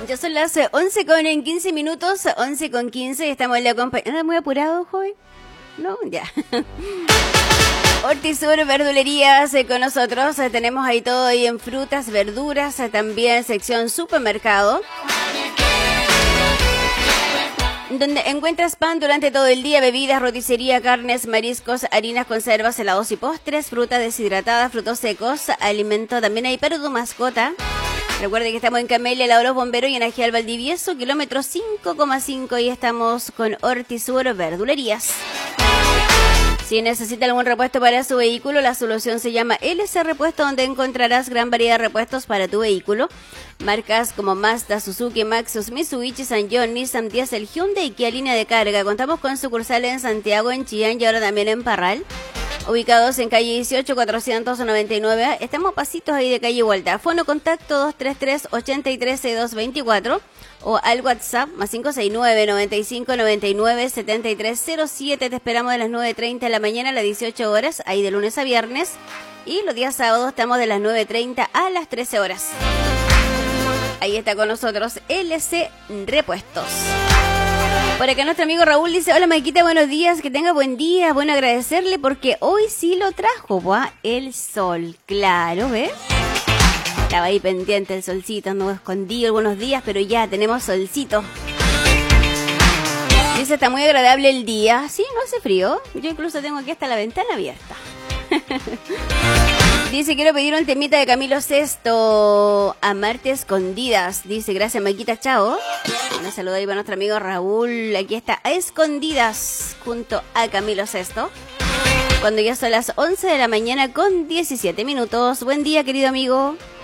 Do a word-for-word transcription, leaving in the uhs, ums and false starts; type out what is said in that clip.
Ya son las once con quince minutos, once con quince, estamos en la compañía. ¿Anda muy apurado, joven? No, ya. Hortisur Verdulerías eh, con nosotros, eh, tenemos ahí todo ahí en frutas, verduras, eh, también sección supermercado, donde encuentras pan durante todo el día, bebidas, roticería, carnes, mariscos, harinas, conservas, helados y postres, fruta deshidratada, frutos secos, alimento también hay para tu mascota. Recuerde que estamos en Camelia, La Oro Bombero y en Ajial Valdivieso, kilómetro cinco coma cinco, y estamos con Hortisur Verdulerías. Si necesita algún repuesto para su vehículo, la solución se llama L C Repuesto, donde encontrarás gran variedad de repuestos para tu vehículo. Marcas como Mazda, Suzuki, Maxus, Mitsubishi, Sanyong, Nissan, Diesel, Hyundai y Kia Línea de Carga. Contamos con sucursales en Santiago, en Chillán y ahora también en Parral. Ubicados en calle dieciocho, cuatrocientos noventa y nueve. Estamos pasitos ahí de calle Vuelta. Fono contacto dos tres tres, ocho tres, seis dos dos cuatro o al WhatsApp más cinco seis nueve, noventa y cinco, noventa y nueve, setenta y tres cero siete. Te esperamos de las nueve treinta de la mañana a las dieciocho horas, ahí de lunes a viernes. Y los días sábados estamos de las nueve treinta a las trece horas. Ahí está con nosotros L C Repuestos. Por acá nuestro amigo Raúl dice: hola Maquita, buenos días, que tenga buen día. Bueno, agradecerle porque hoy sí lo trajo, ¿va? El sol, claro, ¿ves? Estaba ahí pendiente el solcito, anduvo escondido algunos días, pero ya tenemos solcito. Dice: está muy agradable el día. Sí, no hace frío. Yo incluso tengo aquí hasta la ventana abierta. Dice: quiero pedir un temita de Camilo Sesto, Amarte Escondidas. Dice: gracias Maquita, chao. Un saludo ahí para nuestro amigo Raúl. Aquí está a Escondidas junto a Camilo Sesto, cuando ya son las once de la mañana con diecisiete minutos. Buen día, querido amigo.